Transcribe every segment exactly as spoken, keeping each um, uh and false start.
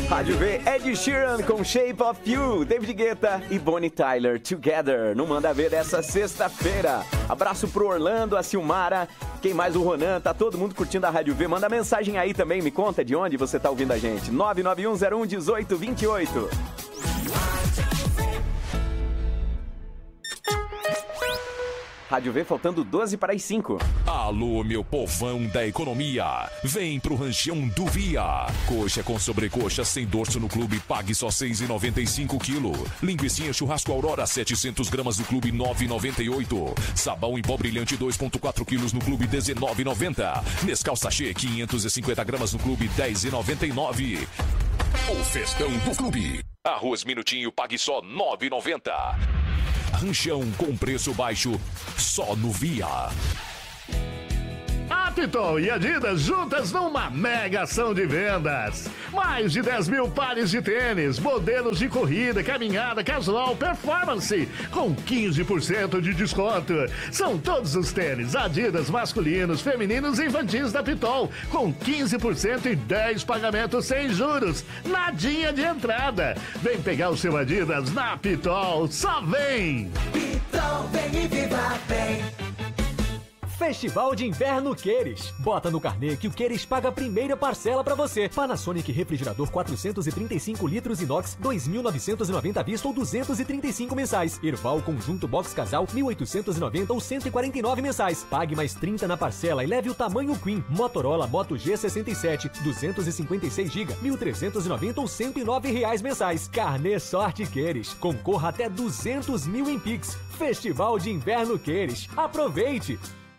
Rádio V, Ed Sheeran com Shape of You, David Guetta e Bonnie Tyler Together no Manda Ver dessa sexta-feira. Abraço pro Orlando, a Silmara, quem mais? O Ronan, tá todo mundo curtindo a Rádio V. Manda mensagem aí também, me conta de onde você tá ouvindo a gente. nove nove um zero um um oito dois oito. Rádio V faltando doze para as cinco. Alô, meu povão da economia. Vem pro ranchão do Via. Coxa com sobrecoxa sem dorso no clube, pague só seis reais e noventa e cinco quilos. Linguicinha churrasco Aurora, setecentas gramas no clube, nove reais e noventa e oito. Sabão em pó brilhante, dois vírgula quatro quilos no clube, dezenove reais e noventa. Nescau sachê, quinhentas e cinquenta gramas no clube, dez reais e noventa e nove. O festão do clube. Arroz minutinho, pague só nove reais e noventa. Ranchão com preço baixo, só no Via. A Pitol e Adidas juntas numa mega ação de vendas. Mais de dez mil pares de tênis, modelos de corrida, caminhada, casual, performance, com quinze por cento de desconto. São todos os tênis Adidas masculinos, femininos e infantis da Pitol, com quinze por cento e dez pagamentos sem juros. Nadinha de entrada. Vem pegar o seu Adidas na Pitol, só vem! Pitol, vem e viva bem! Festival de Inverno Queires. Bota no carnê que o Queires paga a primeira parcela pra você. Panasonic refrigerador quatrocentos e trinta e cinco litros inox, dois mil novecentos e noventa à vista ou duzentos e trinta e cinco mensais. Erval conjunto box casal, mil oitocentos e noventa ou cento e quarenta e nove mensais. Pague mais trinta na parcela e leve o tamanho Queen. Motorola Moto G sessenta e sete, duzentos e cinquenta e seis gigabytes, mil trezentos e noventa ou cento e nove reais mensais. Carnê Sorte Queires. Concorra até duzentos mil em Pix. Festival de Inverno Queires. Aproveite!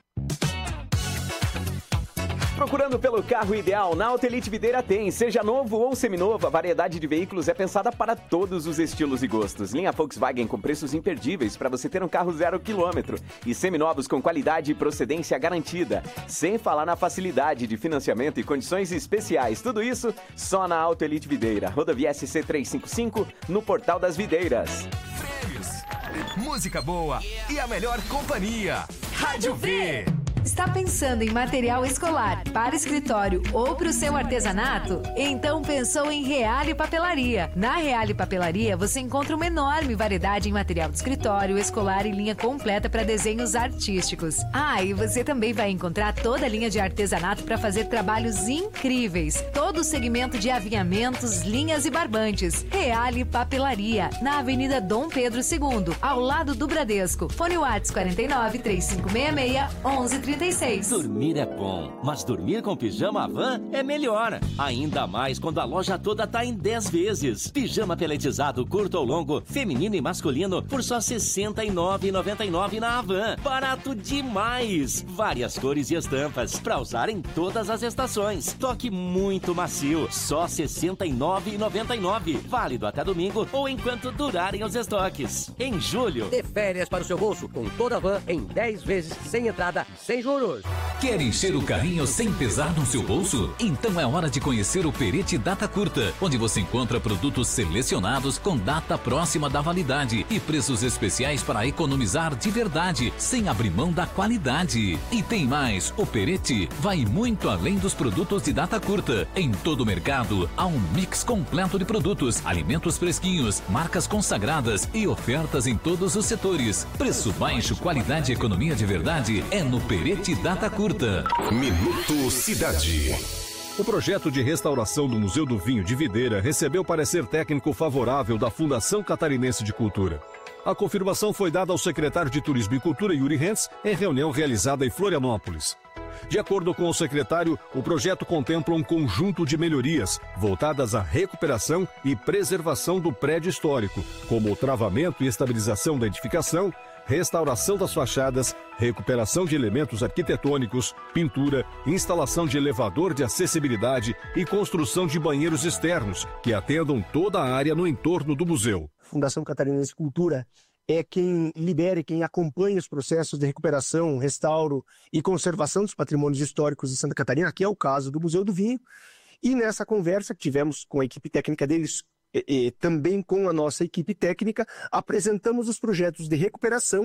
Procurando pelo carro ideal, na Auto Elite Videira tem. Seja novo ou seminovo, a variedade de veículos é pensada para todos os estilos e gostos. Linha Volkswagen com preços imperdíveis para você ter um carro zero quilômetro. E seminovos com qualidade e procedência garantida. Sem falar na facilidade de financiamento e condições especiais. Tudo isso só na Auto Elite Videira. Rodovia S C trezentos e cinquenta e cinco, no Portal das Videiras. Prêmios, música boa e a melhor companhia. Rádio V. Está pensando em material escolar para escritório ou para o seu artesanato? Então pensou em Reale Papelaria. Na Reale Papelaria você encontra uma enorme variedade em material de escritório, escolar e linha completa para desenhos artísticos. Ah, e você também vai encontrar toda a linha de artesanato para fazer trabalhos incríveis. Todo o segmento de avinhamentos, linhas e barbantes. Reale Papelaria, na Avenida Dom Pedro segundo, ao lado do Bradesco. Fone WhatsApp quarenta e nove, três cinco seis seis, onze trinta e seis. Dormir é bom, mas dormir com pijama Havan é melhor. Ainda mais quando a loja toda tá em dez vezes. Pijama peletizado curto ou longo, feminino e masculino por só sessenta e nove reais e noventa e nove centavos na Havan. Barato demais! Várias cores e estampas para usar em todas as estações. Toque muito macio, só sessenta e nove reais e noventa e nove centavos. Válido até domingo ou enquanto durarem os estoques. Em julho, dê férias para o seu bolso com toda a Havan em dez vezes sem entrada, sem juros. Quer encher o carrinho sem pesar no seu bolso? Então é hora de conhecer o Perete Data Curta, onde você encontra produtos selecionados com data próxima da validade e preços especiais para economizar de verdade, sem abrir mão da qualidade. E tem mais, o Perete vai muito além dos produtos de data curta. Em todo o mercado, há um mix completo de produtos, alimentos fresquinhos, marcas consagradas e ofertas em todos os setores. Preço baixo, qualidade e economia de verdade é no Perete Data Curta. Minuto Cidade. O projeto de restauração do Museu do Vinho de Videira recebeu parecer técnico favorável da Fundação Catarinense de Cultura. A confirmação foi dada ao secretário de Turismo e Cultura, Yuri Hentz, em reunião realizada em Florianópolis. De acordo com o secretário, o projeto contempla um conjunto de melhorias voltadas à recuperação e preservação do prédio histórico, como o travamento e estabilização da edificação, restauração das fachadas, recuperação de elementos arquitetônicos, pintura, instalação de elevador de acessibilidade e construção de banheiros externos que atendam toda a área no entorno do museu. Fundação Catarinense de Cultura é quem libera e quem acompanha os processos de recuperação, restauro e conservação dos patrimônios históricos de Santa Catarina, que é o caso do Museu do Vinho. E nessa conversa que tivemos com a equipe técnica deles, e, e também com a nossa equipe técnica, apresentamos os projetos de recuperação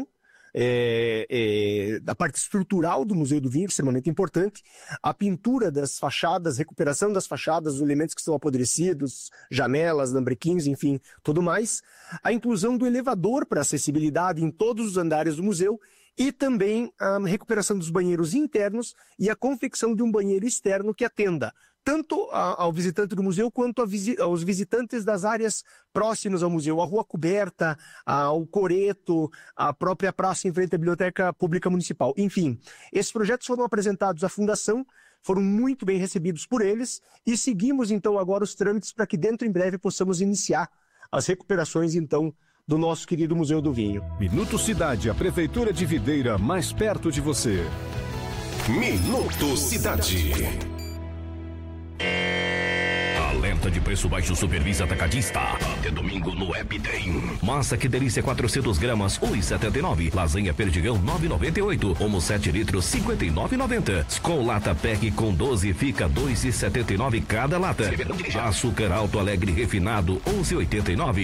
é, é, da parte estrutural do Museu do Vinho, extremamente importante, a pintura das fachadas, recuperação das fachadas, os elementos que estão apodrecidos, janelas, lambrequins, enfim, tudo mais, a inclusão do elevador para acessibilidade em todos os andares do museu e também a recuperação dos banheiros internos e a confecção de um banheiro externo que atenda tanto a, ao visitante do museu quanto a visi, aos visitantes das áreas próximas ao museu, a Rua Coberta, ao Coreto, a própria praça em frente à Biblioteca Pública Municipal. Enfim, esses projetos foram apresentados à Fundação, foram muito bem recebidos por eles e seguimos então agora os trâmites para que dentro em breve possamos iniciar as recuperações então do nosso querido Museu do Vinho. Minuto Cidade, a Prefeitura de Videira mais perto de você. Minuto Cidade. Alerta de preço baixo Supervisa Atacadista. Até domingo no App tem. Massa que delícia quatrocentos gramas, um real e setenta e nove. Lasanha Perdigão, nove reais e noventa e oito. Homo sete litros, cinquenta e nove reais e noventa. Skol Lata Pack com doze fica dois reais e setenta e nove cada lata. Açúcar Alto Alegre refinado, onze reais e oitenta e nove.